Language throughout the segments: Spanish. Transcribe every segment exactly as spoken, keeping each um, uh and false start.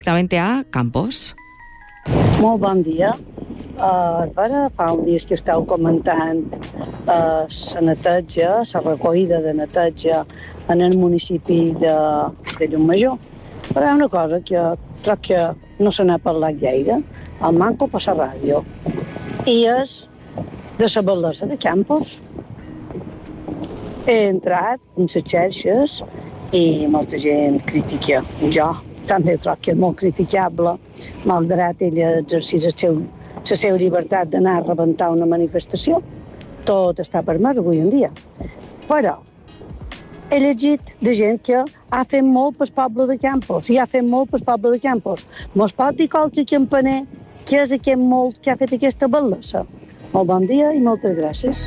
directamente a Campos. Molt bon dia. Uh, ara fa uns dies que esteu comentant uh, la neteja, la recollida de neteja en el municipi de, de Llucmajor. Però hi ha una cosa que crec que no se n'ha parlat gaire, el manco per la ràdio, i és de la bellesa de Campos. He entrat en les xarxes i molta gent critica. Jo també trobo que és molt criticable, malgrat ella exercís el seu, la seva llibertat d'anar a rebentar una manifestació. Tot està permès avui en dia. Però he llegit de gent que ha fet molt pel poble de Campos i ha fet molt pel poble de Campos. Mos pot dir qualque campaner què és aquest molt que ha fet aquesta bellesa? Molt bon dia i moltes gràcies.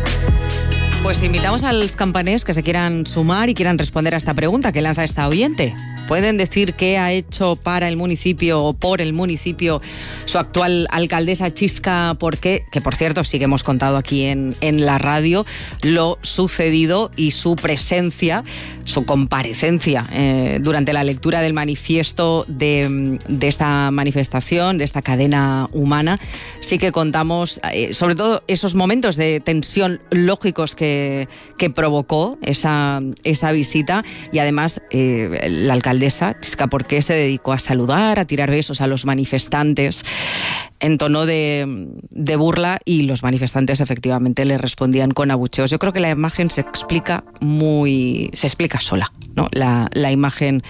Pues invitamos a los campaners que se quieran sumar y quieran responder a esta pregunta que lanza esta oyente. ¿Pueden decir qué ha hecho para el municipio o por el municipio su actual alcaldesa Chisca Porqué? Que, por cierto, sí que hemos contado aquí en, en la radio lo sucedido y su presencia, su comparecencia eh, durante la lectura del manifiesto de, de esta manifestación, de esta cadena humana. Sí que contamos, eh, sobre todo, esos momentos de tensión lógicos que, que provocó esa, esa visita, y además eh, la alcaldesa Chisca Porqué se dedicó a saludar, a tirar besos a los manifestantes en tono de, de burla, y los manifestantes efectivamente le respondían con abucheos. Yo creo que la imagen se explica muy, se explica sola, ¿no? La, la imagen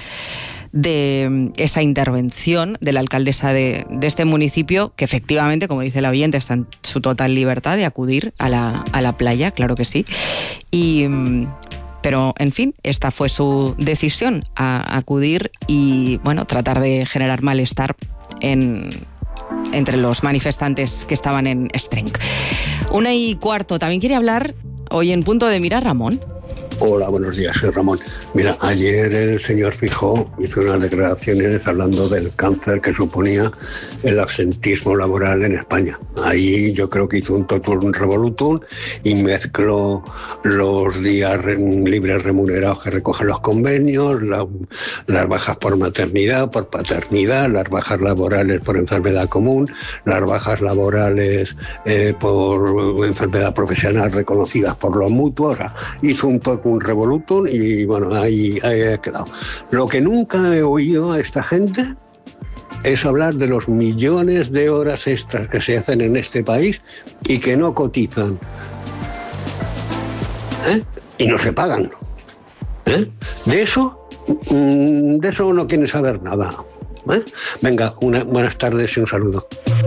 de esa intervención de la alcaldesa de, de este municipio, que efectivamente, como dice la oyente, está en su total libertad de acudir a la, a la playa, claro que sí. Y pero, en fin, esta fue su decisión, a acudir y, bueno, tratar de generar malestar en, entre los manifestantes que estaban en Estrenc. Una y cuarto, también quiere hablar hoy en Punto de Mira Ramón. Hola, buenos días, soy Ramón. Mira, ayer el señor Feijóo hizo unas declaraciones hablando del cáncer que suponía el absentismo laboral en España. Ahí yo creo que hizo un totum revolutum y mezcló los días libres remunerados que recogen los convenios, la, las bajas por maternidad, por paternidad, las bajas laborales por enfermedad común, las bajas laborales eh, por enfermedad profesional reconocidas por los mutuos. O sea, hizo un totum un revolutum y bueno, ahí, ahí ha quedado. Lo que nunca he oído a esta gente es hablar de los millones de horas extras que se hacen en este país y que no cotizan, ¿eh? Y no se pagan, ¿eh? De eso, de eso no quieren saber nada, ¿eh? Venga, una, buenas tardes y un saludo.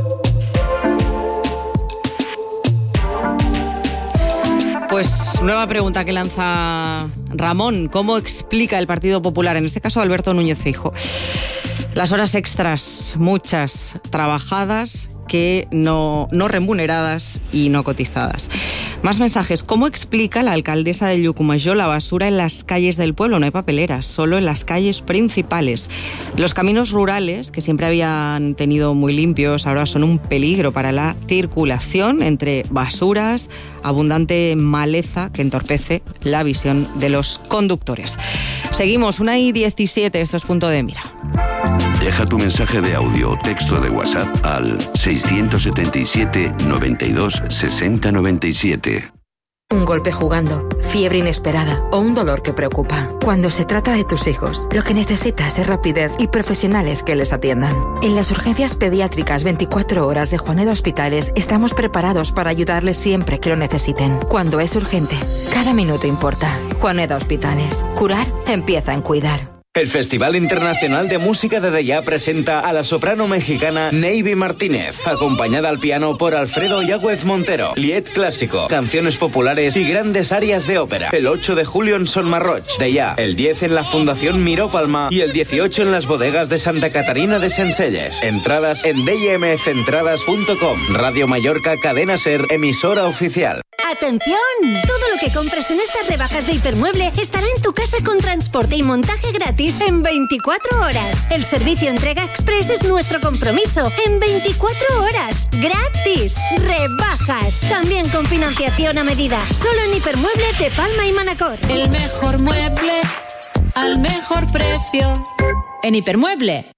Pues nueva pregunta que lanza Ramón. ¿Cómo explica el Partido Popular, en este caso Alberto Núñez Feijóo, las horas extras, muchas trabajadas, que no, no remuneradas y no cotizadas? Más mensajes. ¿Cómo explica la alcaldesa de Llucmajor la basura en las calles del pueblo? No hay papeleras, solo en las calles principales. Los caminos rurales, que siempre habían tenido muy limpios, ahora son un peligro para la circulación, entre basuras, abundante maleza que entorpece la visión de los conductores. Seguimos, una y diecisiete, esto es Punto de Mira. Deja tu mensaje de audio o texto de WhatsApp al seiscientos setenta y siete, noventa y dos, sesenta, noventa y siete. Un golpe jugando, fiebre inesperada o un dolor que preocupa. Cuando se trata de tus hijos, lo que necesitas es rapidez y profesionales que les atiendan. En las urgencias pediátricas veinticuatro horas de Juaneda Hospitales estamos preparados para ayudarles siempre que lo necesiten. Cuando es urgente, cada minuto importa. Juaneda Hospitales. Curar empieza en cuidar. El Festival Internacional de Música de Deià presenta a la soprano mexicana Neiby Martínez, acompañada al piano por Alfredo Yáguez Montero, lied clásico, canciones populares y grandes arias de ópera. El ocho de julio en Son Marroch, Deià, el diez en la Fundación Miró Palma y el dieciocho en las bodegas de Santa Catarina de Sencelles. Entradas en d m f entradas punto com. Radio Mallorca, Cadena Ser, emisora oficial. ¡Atención! Todo lo que compres en estas rebajas de Hipermueble estará en tu casa con transporte y montaje gratis en veinticuatro horas. El servicio entrega express es nuestro compromiso. En veinticuatro horas. ¡Gratis! ¡Rebajas! También con financiación a medida. Solo en Hipermueble de Palma y Manacor. El mejor mueble al mejor precio. En Hipermueble.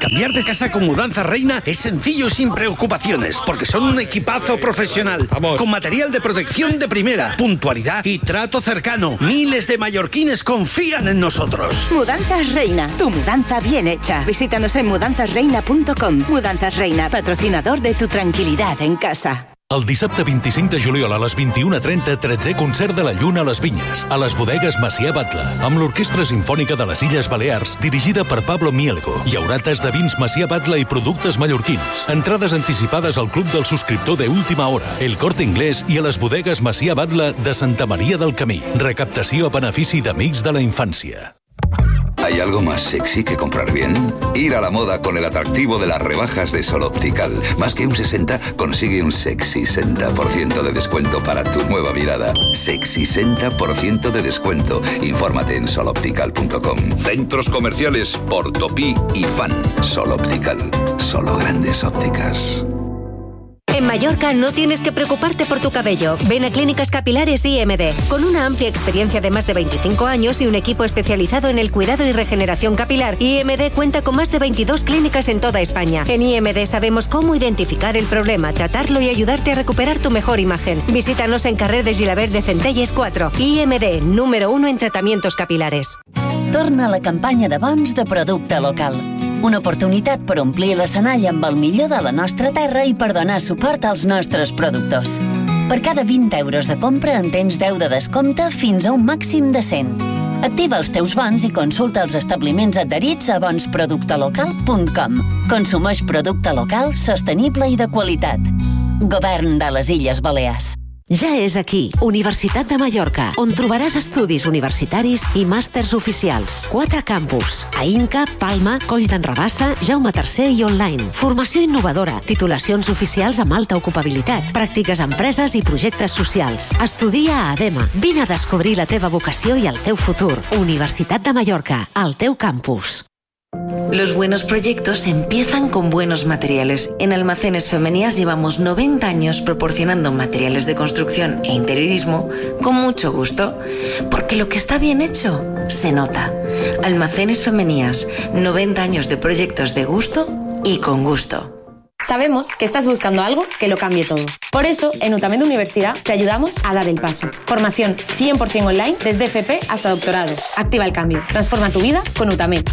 Cambiar de casa con Mudanzas Reina es sencillo y sin preocupaciones, porque son un equipazo profesional. Vamos. Con material de protección de primera, puntualidad y trato cercano. Miles de mallorquines confían en nosotros. Mudanzas Reina, tu mudanza bien hecha. Visítanos en mudanzas reina punto com. Mudanzas Reina, patrocinador de tu tranquilidad en casa. El dissabte vint-i-cinc de juliol a les vint-i-una trenta, tretzè concert de la Lluna a les Vinyes, a les bodegues Macià Batlle, amb l'Orquestra Simfònica de les Illes Balears, dirigida per Pablo Mielgo. Hi haurà tas de vins Macià Batlle i productes mallorquins. Entrades anticipades al Club del Subscriptor de Última Hora, El Corte Inglés i a les bodegues Macià Batlle de Santa Maria del Camí. Recaptació a benefici d'Amics de la Infància. ¿Hay algo más sexy que comprar bien? Ir a la moda con el atractivo de las rebajas de Sol Optical. Más que un sesenta, consigue un sexy sesenta por ciento de descuento para tu nueva mirada. Sexy sesenta por ciento de descuento. Infórmate en sol optical punto com. Centros comerciales Portopí y Fan. Sol Optical. Solo grandes ópticas. En Mallorca no tienes que preocuparte por tu cabello. Ven a Clínicas Capilares I M D. Con una amplia experiencia de más de veinticinco años y un equipo especializado en el cuidado y regeneración capilar, I M D cuenta con más de veintidós clínicas en toda España. En I M D sabemos cómo identificar el problema, tratarlo y ayudarte a recuperar tu mejor imagen. Visítanos en carrer de Gilabert de Centelles cuatro. I M D, número uno en tratamientos capilares. Torna la campanya de bons de producte local. Una oportunitat per omplir l'escenari amb el millor de la nostra terra i per donar suport als nostres productors. Per cada vint euros de compra en tens deu de descompte fins a un màxim de cent. Activa els teus bons i consulta els establiments adherits a bons producte local punt com. Consumeix producte local, sostenible i de qualitat. Govern de les Illes Balears. Ja és aquí, Universitat de Mallorca, on trobaràs estudis universitaris i màsters oficials. Quatre campus, a Inca, Palma, Coll d'en Rabassa, Jaume tercer i online. Formació innovadora, titulacions oficials amb alta ocupabilitat, pràctiques a empreses i projectes socials. Estudia a ADEMA. Vine a descobrir la teva vocació i el teu futur. Universitat de Mallorca, al teu campus. Los buenos proyectos empiezan con buenos materiales. En Almacenes Femenías llevamos noventa años proporcionando materiales de construcción e interiorismo con mucho gusto, porque lo que está bien hecho se nota. Almacenes Femenías, noventa años de proyectos de gusto y con gusto. Sabemos que estás buscando algo que lo cambie todo. Por eso, en Utamed Universidad te ayudamos a dar el paso. Formación cien por ciento online desde F P hasta doctorado. Activa el cambio. Transforma tu vida con Utamed.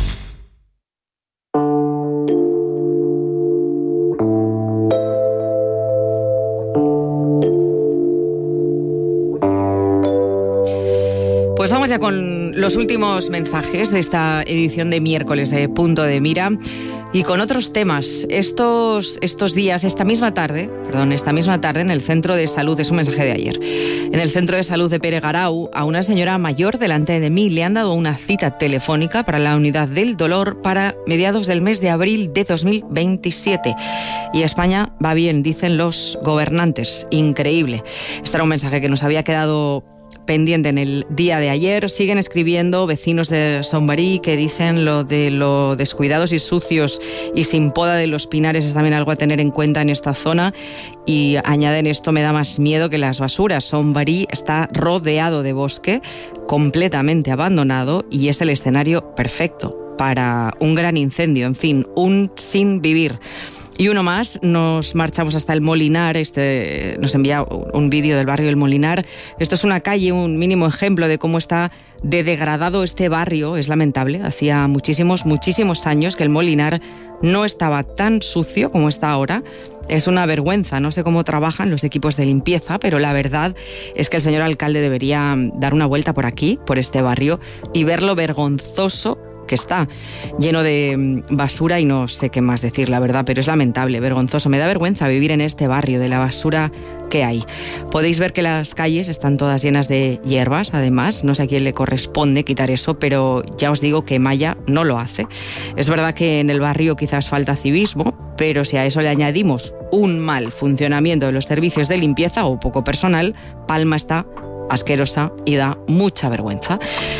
Pues vamos ya con los últimos mensajes de esta edición de miércoles de Punto de Mira y con otros temas. Estos, estos días, esta misma tarde, perdón, esta misma tarde en el Centro de Salud, es un mensaje de ayer, en el Centro de Salud de Peregarau, a una señora mayor delante de mí le han dado una cita telefónica para la unidad del dolor para mediados del mes de abril de dos mil veintisiete. Y España va bien, dicen los gobernantes. Increíble. Este era un mensaje que nos había quedado pendiente en el día de ayer. Siguen escribiendo vecinos de Sombarí que dicen lo de lo descuidados y sucios y sin poda de los pinares es también algo a tener en cuenta en esta zona. Y añaden, esto me da más miedo que las basuras. Sombarí está rodeado de bosque, completamente abandonado, y es el escenario perfecto para un gran incendio. En fin, un sin vivir. Y uno más, nos marchamos hasta el Molinar, este nos envía un vídeo del barrio del Molinar. Esto es una calle, un mínimo ejemplo de cómo está de degradado este barrio, es lamentable. Hacía muchísimos, muchísimos años que el Molinar no estaba tan sucio como está ahora. Es una vergüenza, no sé cómo trabajan los equipos de limpieza, pero la verdad es que el señor alcalde debería dar una vuelta por aquí, por este barrio, y ver lo vergonzoso que está, lleno de basura y no sé qué más decir, la verdad, pero es lamentable, vergonzoso. Me da vergüenza vivir en este barrio, de la basura que hay. Podéis ver que las calles están todas llenas de hierbas, además, no sé a quién le corresponde quitar eso, pero ya os digo que Maya no lo hace. Es verdad que en el barrio quizás falta civismo, pero si a eso le añadimos un mal funcionamiento de los servicios de limpieza o poco personal, Palma está asquerosa y da mucha vergüenza.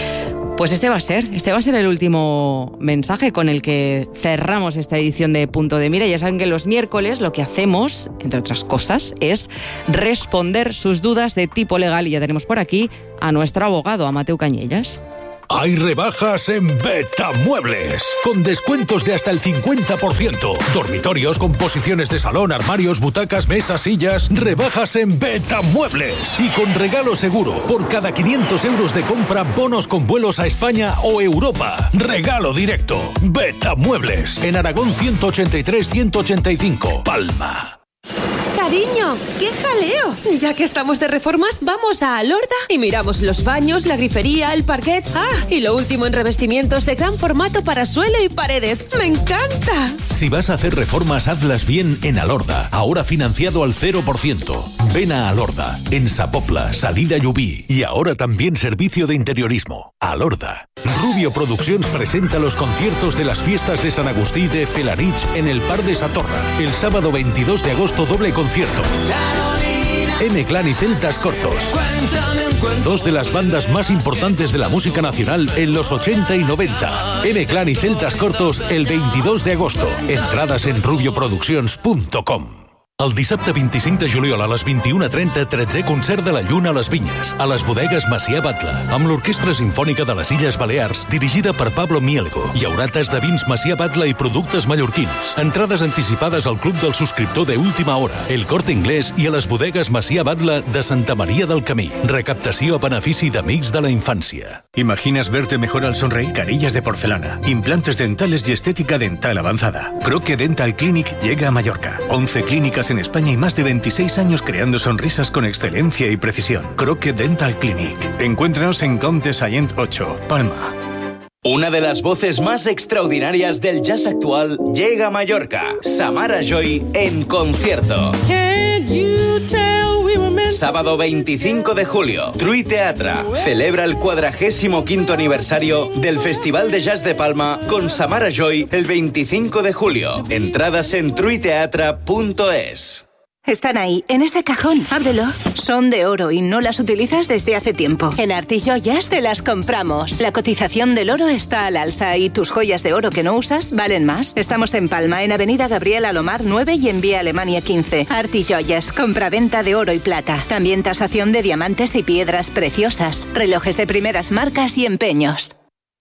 Pues este va a ser, este va a ser el último mensaje con el que cerramos esta edición de Punto de Mira. Ya saben que los miércoles lo que hacemos, entre otras cosas, es responder sus dudas de tipo legal. Y ya tenemos por aquí a nuestro abogado, a Mateu Cañellas. Hay rebajas en Betamuebles, con descuentos de hasta el cincuenta por ciento. Dormitorios con posiciones de salón, armarios, butacas, mesas, sillas. Rebajas en Betamuebles. Y con regalo seguro. Por cada quinientos euros de compra, bonos con vuelos a España o Europa. Regalo directo. Betamuebles. En Aragón ciento ochenta y tres ciento ochenta y cinco. Palma. Cariño, ¡qué jaleo! Ya que estamos de reformas, vamos a Alorda y miramos los baños, la grifería, el parquet. ¡Ah! Y lo último en revestimientos de gran formato para suelo y paredes. ¡Me encanta! Si vas a hacer reformas, hazlas bien en Alorda. Ahora financiado al cero por ciento. Ven a Alorda, en Sapopla, salida Llubí. Y ahora también servicio de interiorismo. Alorda. Rubio Produccions presenta los conciertos de las fiestas de San Agustí de Felanich en el Par de Satorra. El sábado veintidós de agosto, doble concierto. M-Clan y Celtas Cortos. Dos de las bandas más importantes de la música nacional en los ochenta y noventa. M-Clan y Celtas Cortos el veintidós de agosto. Entradas en rubio produccions punto com. El dissabte vint-i-cinc de juliol a les vint-i-una trenta, tretzè concert de la Lluna a les Vinyes, a les bodegues Macià Batlle, amb l'Orquestra Simfònica de les Illes Balears, dirigida per Pablo Mielgo. Hi haurà tas de vins Macià Batlle i productes mallorquins. Entrades anticipades al Club del Subscriptor de Última Hora, El Corte Inglés i a les bodegues Macià Batlle de Santa Maria del Camí. Recaptació a benefici d'Amics de la Infància. ¿Imaginas verte mejor al sonreír? Carillas de porcelana, implantes dentales y estética dental avanzada. Croque Dental Clinic llega a Mallorca. once clínicas en España y más de veintiséis años creando sonrisas con excelencia y precisión. Croque Dental Clinic. Encuéntranos en Comte Sallent ocho, Palma. Una de las voces más extraordinarias del jazz actual llega a Mallorca. Samara Joy en concierto. Sábado veinticinco de julio, Trui Teatra celebra el cuadragésimo quinto aniversario del Festival de Jazz de Palma con Samara Joy el veinticinco de julio. Entradas en truiteatra punto es. Están ahí, en ese cajón. Ábrelo. Son de oro y no las utilizas desde hace tiempo. En Artijoyas te las compramos. La cotización del oro está al alza y tus joyas de oro que no usas valen más. Estamos en Palma, en Avenida Gabriel Alomar nueve y en Vía Alemania quince. Artijoyas, compraventa de oro y plata. También tasación de diamantes y piedras preciosas. Relojes de primeras marcas y empeños.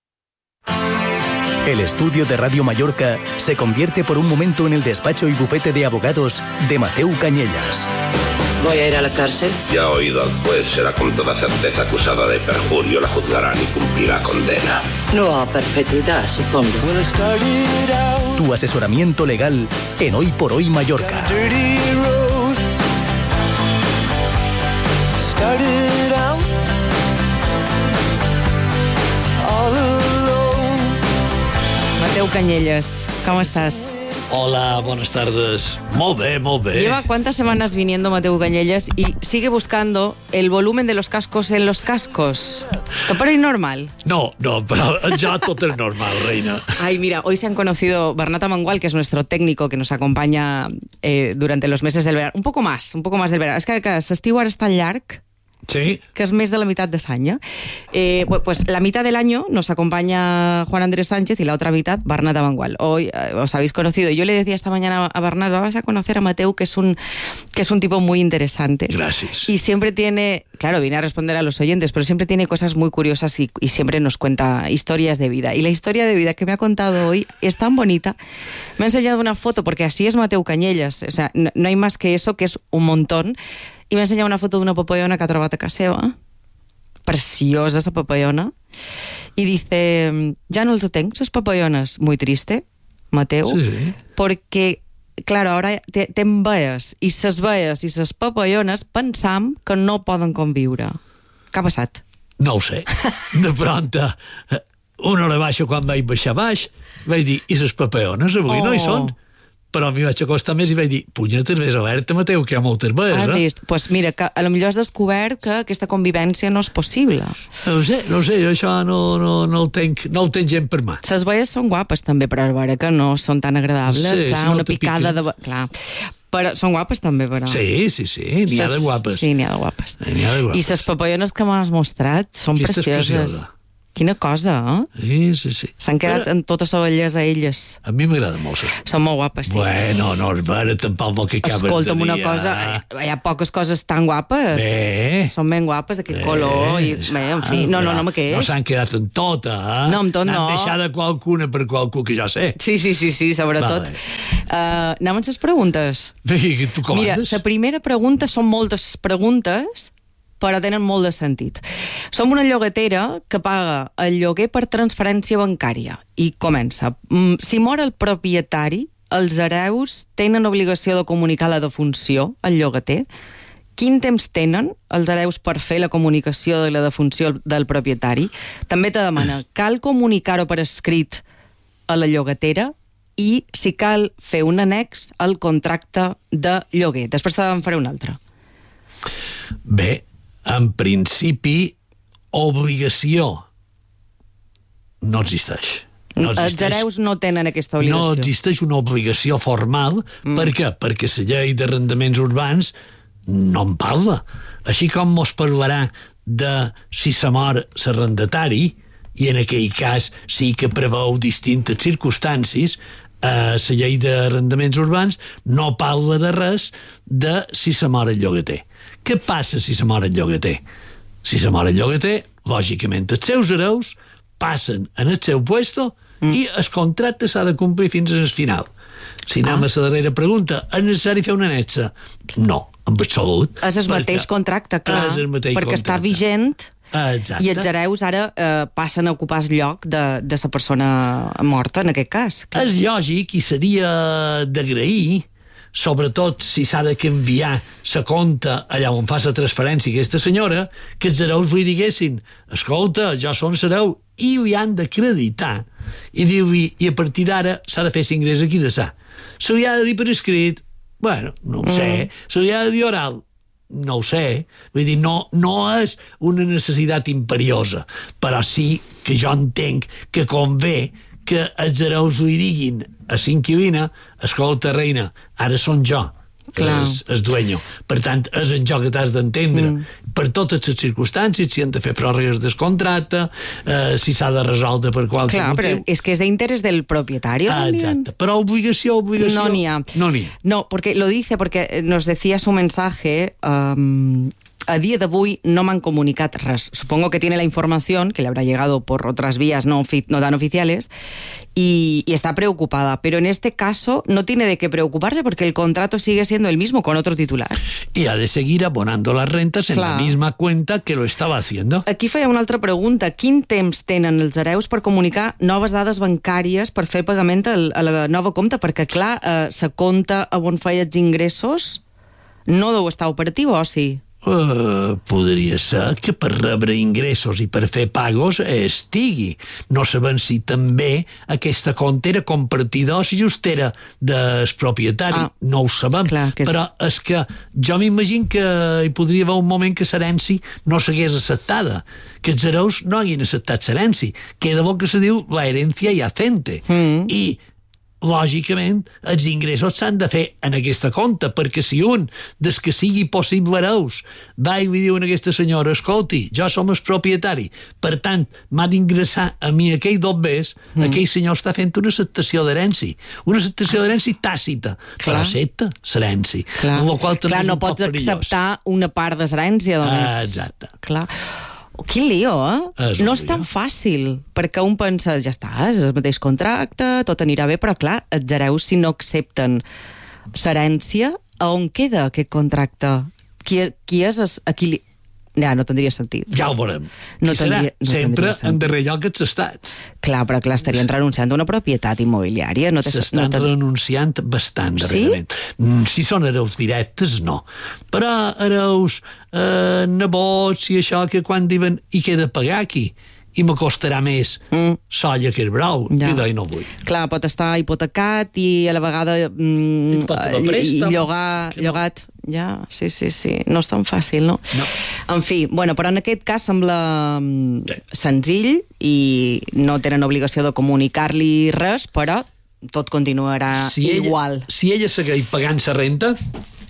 El estudio de Radio Mallorca se convierte por un momento en el despacho y bufete de abogados de Mateu Cañellas. ¿Voy a ir a la cárcel? Ya ha oído al juez, será con toda certeza acusada de perjurio, la juzgarán y cumplirá condena. No a perpetuidad, supongo. Tu asesoramiento legal en Hoy por Hoy Mallorca. Mateu Cañellas, ¿cómo estás? Hola, buenas tardes. Molt bé, molt bé. Lleva cuántas semanas viniendo Mateu Cañellas y sigue buscando el volumen de los cascos en los cascos. ¿Te parece normal? No, no, pero ya todo es normal, reina. Ay, mira, hoy se han conocido Bernat Amengual, que es nuestro técnico que nos acompaña eh, durante los meses del verano. Un poco más, un poco más del verano. Es que, clar, l'estiu ara és tan llarg. Sí. Que es mes de la mitad de Saña. Eh, pues la mitad del año nos acompaña Juan Andrés Sánchez y la otra mitad Bernat Amengual. Hoy eh, os habéis conocido. Yo le decía esta mañana a Bernat, vas a conocer a Mateu, que es un que es un tipo muy interesante. Gracias. Y siempre tiene, claro, viene a responder a los oyentes, pero siempre tiene cosas muy curiosas y, y siempre nos cuenta historias de vida. Y la historia de vida que me ha contado hoy es tan bonita. Me ha enseñado una foto, porque así es Mateu Cañellas. O sea, no, no hay más que eso, que es un montón. I m'ha ensenyat una foto d'una papallona que ha trobat a casa seva. Preciosa, esa papallona. Y dice, ya no els tenc, esas papallones. Muy triste, Mateu. Sí, sí. Porque, claro, ahora ten veies. I ses veies i ses papallones pensam que no poden conviure. Què ha passat? No ho sé. De pronto, una hora baixa, quan vaig baixar baix, vaig dir, i ses papallones avui oh. no hi són? Però a mi vaig acostar més i vaig dir, punyetes, ves alerta, Mateu, que hi ha moltes vees, Has eh? vist? Pues mira, que a lo millor has descobert que aquesta convivència no és possible. No ho sé, no ho sé, jo això no, no, no, el tenc, no el tenc gent per mà. Les veies són guapes també, però a veure que no són tan agradables. Sí, clar, si no una te picada piquen. de... Clar. Però són guapes també, però. Sí, sí, sí, n'hi ha de guapes. Sí, n'hi ha de guapes. N'hi ha de guapes. I les papallones que m'has mostrat són Aquesta és precioses. preciosa. Quina cosa, eh? Sí, sí, sí. S'han quedat Però... en tota la bellesa elles. A mi m'agrada molt. Són molt guapes, sí. Bueno, no, és vera, tampoc del que acabes Escolta'm de dir. una cosa, hi ha poques coses tan guapes. Bé. Són ben guapes, d'aquest color, i bé, en fi, no, no, no me queix. No s'han quedat en tota, eh? No, en tot no. N'han deixat de qualcuna per qualcú que jo sé. Sí, sí, sí, sí, sobretot. Vale. Uh, anem amb les preguntes. Bé, tu comandes? Mira, la primera pregunta, són moltes preguntes, però tenen molt de sentit. Som una llogatera que paga el lloguer per transferència bancària. I comença. Si mor el propietari, els hereus tenen obligació de comunicar la defunció al llogater. Quin temps tenen els hereus per fer la comunicació de la defunció del propietari? També te demana, cal comunicar-ho per escrit a la llogatera? I si cal fer un annex al contracte de lloguer. Després te'n faré un altre. Bé, en principi, obligació no existeix. No existeix. Els hereus no tenen aquesta obligació. No existeix una obligació formal. Mm. Per què? Perquè la llei d'arrendaments urbans no en parla. Així com mos parlarà de si se mor l'arrendatari, i en aquell cas sí que preveu distintes circumstàncies, eh, la llei d'arrendaments urbans no parla de res de si se mor el llogater. Què passa si se mor el llogater? Si se mor el llogater, lògicament els seus hereus passen en el seu puesto mm. i el contracte s'ha de complir fins al final. Si anem ah. a la darrera pregunta, és necessari fer una anexa? No, en absolut. És el mateix contracte, clar, el mateix perquè contracte. Està vigent. Exacte. I els hereus ara eh, passen a ocupar el lloc de, de la persona morta, en aquest cas. Clar. És lògic i seria d'agrair, sobretot si s'ha de canviar la compta allà on fa la transferència aquesta senyora, que els hereus li diguessin, escolta, jo som l'hereu, i li han d'acreditar i dir-li, i a partir d'ara s'ha de fer l'ingrés aquí de sa. Se li ha de dir per escrit, bueno, no ho sé, mm. se li ha de dir oral, no ho sé, vull dir, no, no és una necessitat imperiosa, però sí que jo entenc que convé que els hereus li diguin a l'inquilina, escolta, reina, ara són jo, és, és dueño. Per tant, és en jo que t'has d'entendre. Mm. Per totes les circumstàncies, si han de fer pròrrogues del contracte, eh, si s'ha de resoldre per qualque Clar, motiu. Però és que és d'interès del propietario. Ah, exacte. Però obligació, obligació... No n'hi ha. No n'hi ha. No, porque lo dice porque nos decía su mensaje... Um, a día de hoy no me han comunicado res. Supongo que tiene la información, que le habrá llegado por otras vías no, no tan oficiales, y, y está preocupada. Pero en este caso no tiene de qué preocuparse porque el contrato sigue siendo el mismo con otro titular. Y ha de seguir abonando las rentas en Clar. la misma cuenta que lo estaba haciendo. Aquí feia una altra pregunta. Quin temps tenen els hereus per comunicar noves dades bancàries per fer pagament a la nova compta? Perquè, clar, eh, la compta on feia els ingressos no deu estar operativa, o sí? Uh, podria ser que per rebre ingressos i per fer pagos estigui. No sabem si també aquesta compta era compartida o si just era del propietari. Ah, no ho sabem. Clar, és... Però és que jo m'imagino que hi podria haver un moment que l'herència no s'hagués acceptada, que els hereus no haguin acceptat l'herència, que de bo que se diu la herencia yacente. Mm. I lògicament, els ingressos s'han de fer en aquesta compta, perquè si un, des que sigui possible hereus, va i li diu a aquesta senyora, escolti, jo som el propietari, per tant, m'ha d'ingressar a mi aquell dobbers, mm. aquell senyor està fent una acceptació d'herència, una acceptació d'herència tàcita, Clar. però accepta l'herència. Clar, Clar no pots acceptar una part de l'herència, només. Ah, exacte. Clar. Quin lío, eh? És no és tan fàcil, perquè un pensa, ja està, és el mateix contracte, tot anirà bé, però clar, els hereus, si no accepten l'herència, a on queda aquest contracte? Qui, qui és a qui li... Ja, no tindria sentit. Ja ho veurem. No Qui serà? tindria, no Sempre en darrer lloc ets estat. Clar, però clar, estarien renunciant a una propietat immobiliària. No S'estan no renunciant bastant darrerament. Sí? Si són hereus directes, no. Però hereus eh, nebots i això, que quan diuen i què he de pagar aquí? I me costarà més mm. solla que el brau, ja. i d'ahir no vull. Clar, pot estar hipotecat i a la vegada mm, i llogar, no. llogat. Ja, sí, sí, sí. No és tan fàcil, no? No. En fi, bueno, però en aquest cas sembla sí. senzill i no tenen obligació de comunicar-li res, però tot continuarà si igual. Ella, si ella segueix pagant la renta,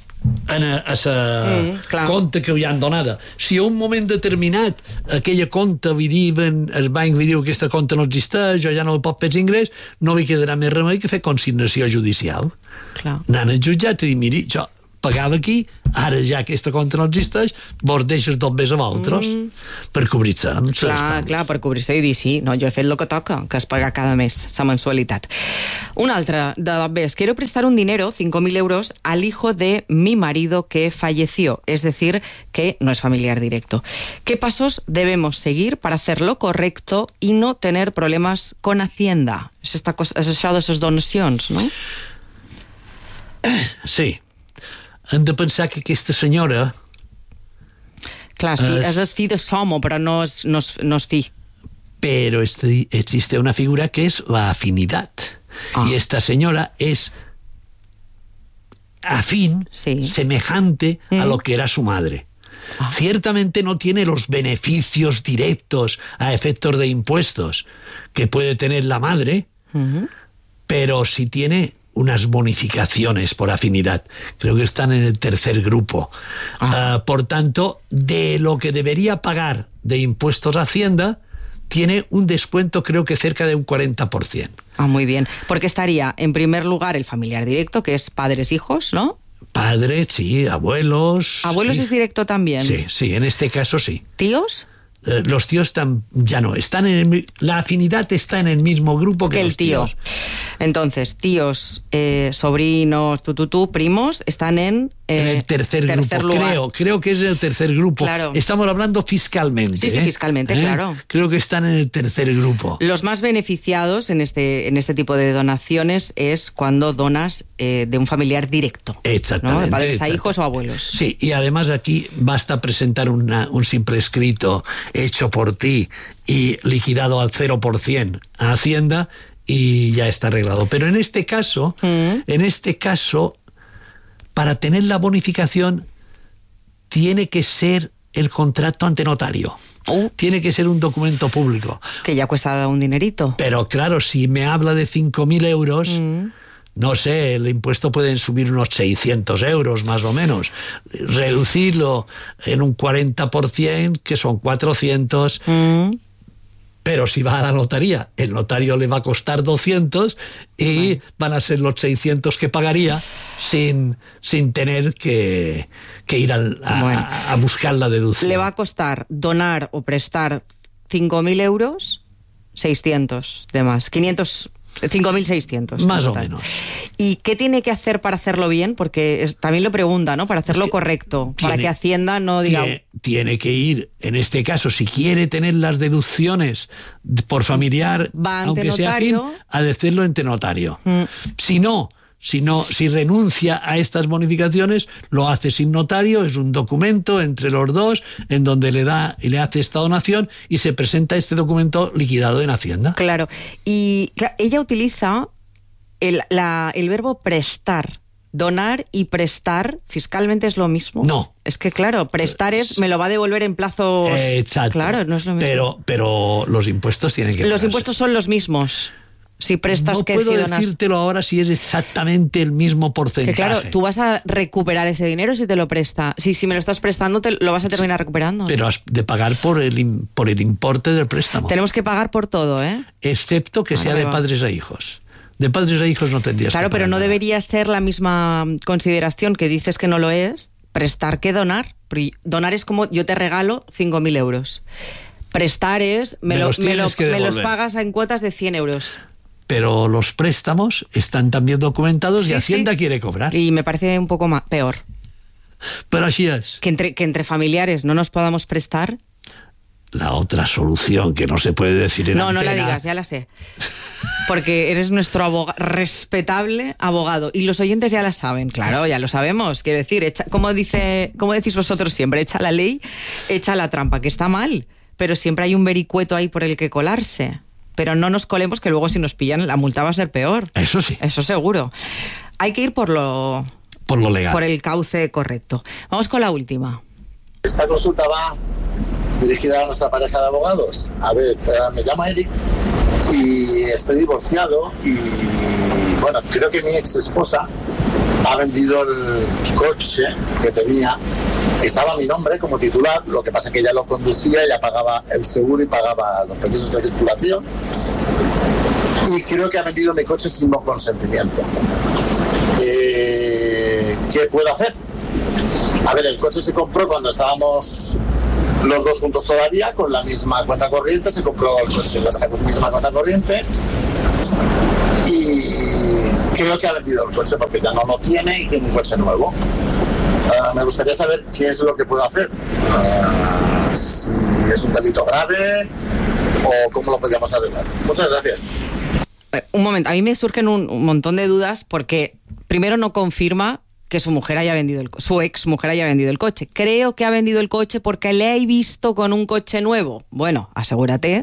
en a, a sa mm, compte que li han donada. Si a un moment determinat aquella compte li diuen, el banc li diu que aquesta compte no existeix o ja no pot fer ingrés, no li quedarà més remei que fer consignació judicial. Clar. Anant al jutjat i dir, miri, jo pagava aquí, ara ja aquesta compte no existeix, vos deixes dos més a vosaltres mm. per cobrir-se. Clar, clar, per cobrir-se i dir sí, no, jo he fet el que toca, que es paga cada mes, sa mensualitat. Un altre de Dobbes, quiero prestar un dinero, cinco mil euros, al hijo de mi marido que falleció, es decir, que no es familiar directo. ¿Qué pasos debemos seguir para hacer lo correcto y no tener problemas con Hacienda? És, esta cosa, és això de les donacions, no? Sí. Hem de pensar que aquesta senyora... Clar, és, fi, és el fill de Somo, però no és, no és, no és fill. Pero este, existe una figura que es la afinidad. Ah. Y esta señora es afín, sí. semejante mm. a lo que era su madre. Ah. Ciertamente no tiene los beneficios directos a efectos de impuestos que puede tener la madre, uh-huh. pero sí tiene unas bonificaciones por afinidad. Creo que están en el tercer grupo. Ah. Uh, por tanto, de lo que debería pagar de impuestos a Hacienda, tiene un descuento creo que cerca de un cuarenta por ciento. Ah, muy bien. Porque estaría en primer lugar el familiar directo, que es padres-hijos, ¿no? Padres, sí, abuelos... ¿Abuelos sí. es directo también? Sí, sí, en este caso sí. ¿Tíos? Eh, los tíos están, ya no, están en el, la afinidad está en el mismo grupo que, que el los tío. Tíos. Entonces, tíos, eh, sobrinos, tú, tú, tú, primos, están en... Eh, en el tercer, tercer grupo, lugar. creo, creo que es el tercer grupo. Claro. Estamos hablando fiscalmente. Sí, sí, ¿eh? fiscalmente, ¿Eh? claro. Creo que están en el tercer grupo. Los más beneficiados en este, en este tipo de donaciones es cuando donas eh, de un familiar directo. Exactamente. ¿no? De padres exactamente. a hijos o abuelos. Sí, y además aquí basta presentar una, un simple escrito hecho por ti y liquidado al cero por ciento a Hacienda y ya está arreglado. Pero en este caso, mm. en este caso, para tener la bonificación tiene que ser el contrato ante notario. Uh. Tiene que ser un documento público. Que ya cuesta un dinerito. Pero claro, si me habla de cinco mil euros... Mm. No sé, el impuesto pueden subir unos seiscientos euros más o menos. Reducirlo en un cuarenta por ciento, que son cuatrocientos. Mm. Pero si va a la notaría, el notario le va a costar doscientos y bueno. van a ser los seiscientos que pagaría sin, sin tener que, que ir al, a, bueno. a buscar la deducción. Le va a costar donar o prestar cinco mil euros, seiscientos de más, quinientos... cinco mil seiscientos. Más o menos. ¿Y qué tiene que hacer para hacerlo bien? Porque es, también lo pregunta, ¿no? Para hacerlo correcto, tiene, para que Hacienda no diga... Tiene, tiene que ir, en este caso, si quiere tener las deducciones por familiar, va ante aunque notario. sea afín, a decirlo ante notario. Mm. Si no... Si, no, si renuncia a estas bonificaciones, lo hace sin notario, es un documento entre los dos en donde le da y le hace esta donación y se presenta este documento liquidado en Hacienda. Claro, y claro, ella utiliza el, la, el verbo prestar. Donar y prestar fiscalmente es lo mismo. No. Es que claro, prestar es me lo va a devolver en plazos... Eh, exacto. Claro, no es lo mismo. Pero, pero los impuestos tienen que Los pagarse. impuestos son los mismos. Si prestas no que puedo si donas. decírtelo ahora si es exactamente el mismo porcentaje. Que claro, tú vas a recuperar ese dinero si te lo presta. Si, si me lo estás prestando, te lo vas a terminar sí, recuperando. Pero has de pagar por el, por el importe del préstamo. Tenemos que pagar por todo, ¿eh? Excepto que ah, sea no, de va. padres a hijos. De padres a hijos no tendrías Claro, que pagar pero no nada. debería ser la misma consideración que dices que no lo es, prestar que donar. Donar es como yo te regalo cinco mil euros. Prestar es, me, me, lo, los, me, lo, me los pagas en cuotas de cien euros. Pero los préstamos están también documentados sí, y Hacienda sí. quiere cobrar. Y me parece un poco más, peor. Pero así es. Que entre, que entre familiares no nos podamos prestar. La otra solución que no se puede decir en No, antena. no la digas, ya la sé. Porque eres nuestro abogado, respetable abogado. Y los oyentes ya la saben, claro, ya lo sabemos. Quiero decir, echa, como, dice, como decís vosotros siempre, echa la ley, echa la trampa, que está mal. Pero siempre hay un vericueto ahí por el que colarse. Pero no nos colemos que luego si nos pillan la multa va a ser peor. Eso sí. Eso seguro. Hay que ir por lo... Por lo legal. Por el cauce correcto. Vamos con la última. Esta consulta va dirigida a nuestra pareja de abogados. A ver, me llamo Eric y estoy divorciado y, bueno, creo que mi ex esposa ha vendido el coche que tenía. Estaba a mi nombre como titular, lo que pasa es que ella lo conducía, ella pagaba el seguro y pagaba los permisos de circulación. Y creo que ha vendido mi coche sin mi consentimiento. Eh, ¿Qué puedo hacer? A ver, el coche se compró cuando estábamos los dos juntos todavía, con la misma cuenta corriente, se compró el coche con la misma cuenta corriente. Y creo que ha vendido el coche porque ya no lo tiene y tiene un coche nuevo. Uh, me gustaría saber qué es lo que puedo hacer. Uh, si es un delito grave o cómo lo podríamos arreglar. Muchas gracias. Un momento, a mí me surgen un, un montón de dudas porque primero no confirma que su mujer haya vendido el, su ex mujer haya vendido el coche. Creo que ha vendido el coche porque le he visto con un coche nuevo. Bueno, asegúrate.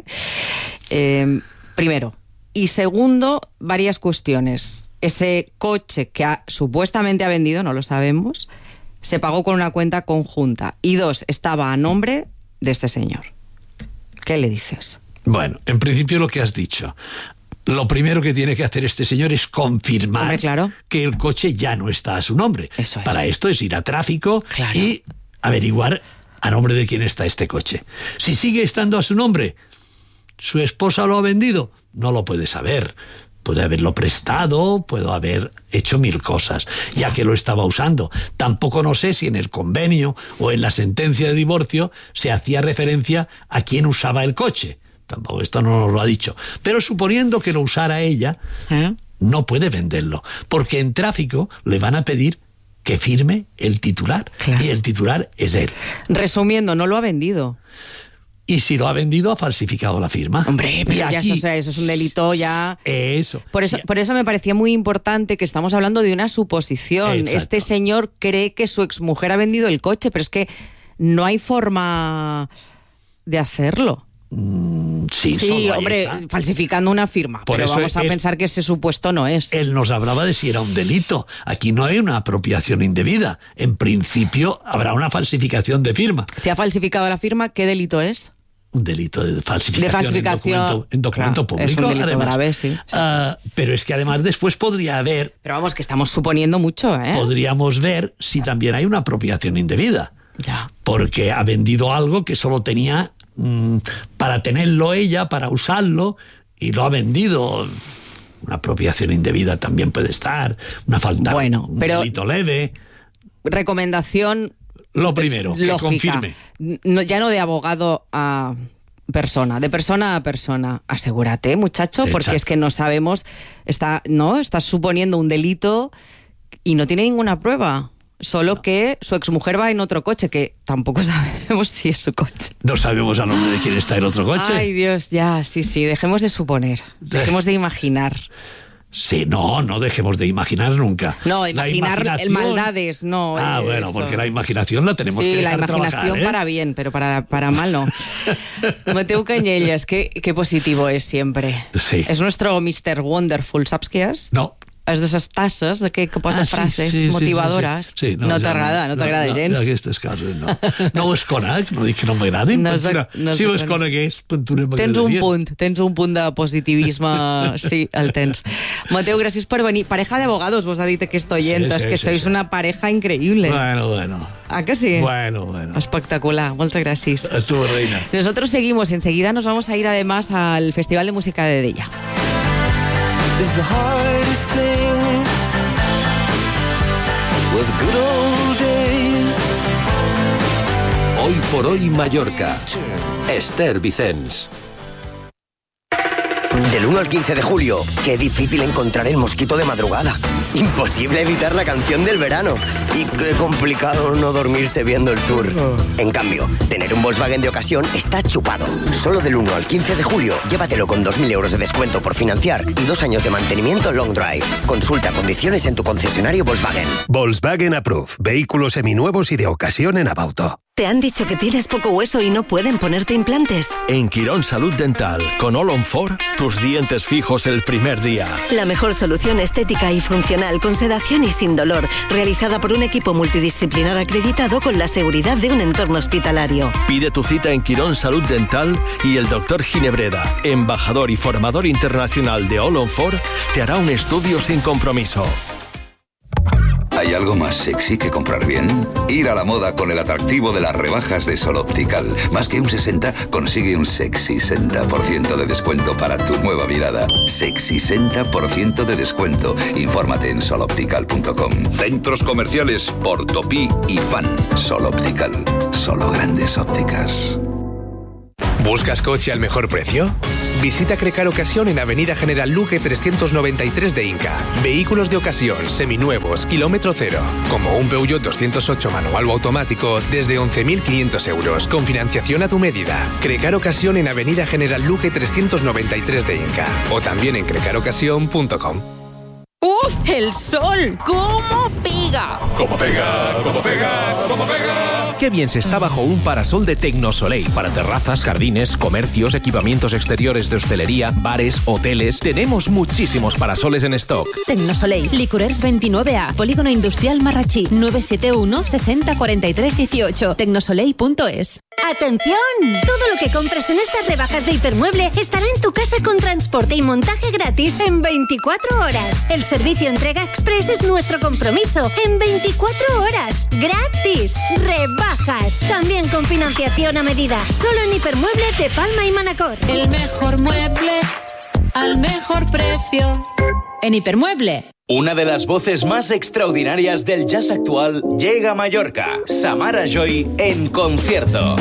Eh, primero. Y segundo, varias cuestiones. Ese coche que ha, supuestamente ha vendido, no lo sabemos, se pagó con una cuenta conjunta. Y dos, estaba a nombre de este señor. ¿Qué le dices? Bueno, en principio lo que has dicho. Lo primero que tiene que hacer este señor es confirmar Hombre, claro. que el coche ya no está a su nombre. Eso es. Para esto es ir a tráfico claro. y averiguar a nombre de quién está este coche. Si sigue estando a su nombre, ¿su esposa lo ha vendido? No lo puede saber. Puede haberlo prestado, puede haber hecho mil cosas, ya que lo estaba usando. Tampoco no sé si en el convenio o en la sentencia de divorcio se hacía referencia a quién usaba el coche. Tampoco, esto no nos lo ha dicho. Pero suponiendo que lo usara ella, ¿Eh? no puede venderlo, porque en tráfico le van a pedir que firme el titular, claro. y el titular es él. Resumiendo, no lo ha vendido. Y si lo ha vendido, ha falsificado la firma. Hombre, pero ya aquí, eso, o sea, eso es un delito ya... Eso. Por eso, por eso me parecía muy importante que estamos hablando de una suposición. Exacto. Este señor cree que su exmujer ha vendido el coche, pero es que no hay forma de hacerlo. Mm, sí, sí hombre, está. falsificando una firma. Por pero vamos a él, pensar que ese supuesto no es. Él nos hablaba de si era un delito. Aquí no hay una apropiación indebida. En principio habrá una falsificación de firma. Si ha falsificado la firma, ¿qué delito es? Un delito de falsificación, de falsificación en documento, en documento claro, público. Es un delito además, grave, sí. sí. Uh, pero es que además después podría haber... Pero vamos, que estamos suponiendo mucho, ¿eh? Podríamos ver si también hay una apropiación indebida. Ya. Porque ha vendido algo que solo tenía mmm, para tenerlo ella, para usarlo, y lo ha vendido. Una apropiación indebida también puede estar. Una falta, bueno, un pero delito leve. Recomendación... Lo primero, lógica. que confirme. No, ya no de abogado a persona, de persona a persona. Asegúrate, muchacho, Exacto. porque es que no sabemos, está, no, estás suponiendo un delito y no tiene ninguna prueba. Solo no. que su exmujer va en otro coche, que tampoco sabemos si es su coche. No sabemos a nombre de quién está el otro coche. Ay, Dios, ya, sí, sí, dejemos de suponer, dejemos de imaginar. Sí, no, no dejemos de imaginar nunca. No, de imaginar el maldades, no. Ah, eso. bueno, porque la imaginación la tenemos sí, que dejar la imaginación trabajar, ¿eh? para bien, pero para, para mal no. Mateu Cañellas, qué, qué positivo es siempre. Sí. És nuestro mister Wonderful, saps què és? No. És de les tasses que, que posa ah, frases sí, sí, motivadores. Sí, sí, sí. Sí, no, no ja t'agrada, no, no t'agrada no, gens. No, aquestes coses no. No ho esconec, no dic que no m'agradin. No pintura. No si ho esconegués, pintura m'agradaria. Tens un punt, tens un punt de positivisme, sí, el tens. Mateu, gràcies per venir. Pareja de abogados, vos ha dit aquest oyent, sí, sí, que sí, sois sí. una pareja increïble. Bueno, bueno. ¿Ah, que sí? Bueno, bueno. Espectacular, muchas gracias. A tu, reina. Nosotros seguimos, enseguida nos vamos a ir además al Festival de Música de Della. It's the hardest thing with good old days. Hoy por hoy Mallorca. Esther Vicens. Del uno al quince de julio, qué difícil encontrar el mosquito de madrugada. Imposible evitar la canción del verano. Y qué complicado no dormirse viendo el tour. En cambio, tener un Volkswagen de ocasión está chupado. Solo del uno al quince de julio, llévatelo con dos mil euros de descuento por financiar y dos años de mantenimiento long drive. Consulta condiciones en tu concesionario Volkswagen. Volkswagen Approved. Vehículos seminuevos y de ocasión en Abauto. ¿Te han dicho que tienes poco hueso y no pueden ponerte implantes? En Quirón Salud Dental, con All on Four, tus dientes fijos el primer día. La mejor solución estética y funcional, con sedación y sin dolor, realizada por un equipo multidisciplinar acreditado con la seguridad de un entorno hospitalario. Pide tu cita en Quirón Salud Dental y el doctor Ginebreda, embajador y formador internacional de All on Four, te hará un estudio sin compromiso. ¿Hay algo más sexy que comprar bien? Ir a la moda con el atractivo de las rebajas de Sol Optical. Más que un sesenta, consigue un sexy sesenta por ciento de descuento para tu nueva mirada. Sexy sesenta por ciento de descuento. Infórmate en sol optical punto com. Centros comerciales Portopí y Fan. Sol Optical. Solo grandes ópticas. ¿Buscas coche al mejor precio? Visita Crecar Ocasión en Avenida General Luque trescientos noventa y tres de Inca. Vehículos de ocasión, seminuevos, kilómetro cero. Como un Peugeot doscientos ocho manual o automático desde once mil quinientos euros, con financiación a tu medida. Crecar Ocasión en Avenida General Luque trescientos noventa y tres de Inca. O también en crecar ocasión punto com. ¡Uf! ¡El sol! ¿Cómo pega? ¿Cómo pega? ¿Cómo pega? ¿Cómo pega? Qué bien se está bajo un parasol de Tecnosoleil. Para terrazas, jardines, comercios, equipamientos exteriores de hostelería, bares, hoteles. Tenemos muchísimos parasoles en stock. Tecnosoleil, Licurers veintinueve A, Polígono Industrial Marrachí, nueve siete uno, sesenta, cuarenta y tres, dieciocho, tecnosoleil punto es. ¡Atención! Todo lo que compres en estas rebajas de Hipermueble estará en tu casa con transporte y montaje gratis en veinticuatro horas. El servicio entrega express es nuestro compromiso. En veinticuatro horas. ¡Gratis! ¡Rebajas! También con financiación a medida. Solo en Hipermueble de Palma y Manacor. El mejor mueble al mejor precio. En Hipermueble. Una de las voces más extraordinarias del jazz actual llega a Mallorca. Samara Joy en concierto.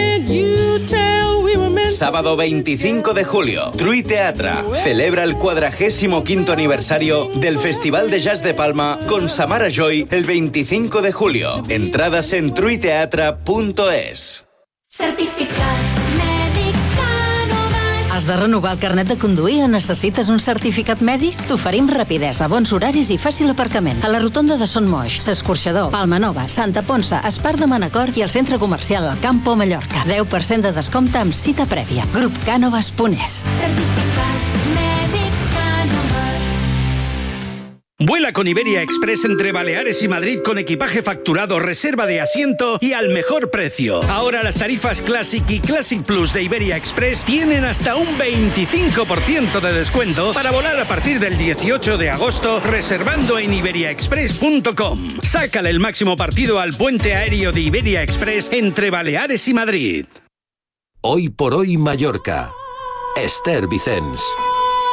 Sábado veinticinco de julio, Trui Teatra celebra el cuadragésimo quinto aniversario del Festival de Jazz de Palma con Samara Joy el veinticinco de julio. Entradas en trui teatra punto es. Certificats mèdics Canovas. Has de renovar el carnet de conduir o necessites un certificat mèdic? T'oferim rapidesa, bons horaris i fàcil aparcament. A la rotonda de Son Moix, S'Escorxador, Palma Nova, Santa Ponça, Espart de Manacor i el centre comercial El Campo Mallorca. deu per cent de descompte amb cita prèvia. grup canovas punt es. Vuela con Iberia Express entre Baleares y Madrid con equipaje facturado, reserva de asiento y al mejor precio. Ahora las tarifas Classic y Classic Plus de Iberia Express tienen hasta un veinticinco por ciento de descuento para volar a partir del dieciocho de agosto reservando en iberia express punto com. Sácale el máximo partido al puente aéreo de Iberia Express entre Baleares y Madrid. Hoy por hoy Mallorca. Esther Vicens.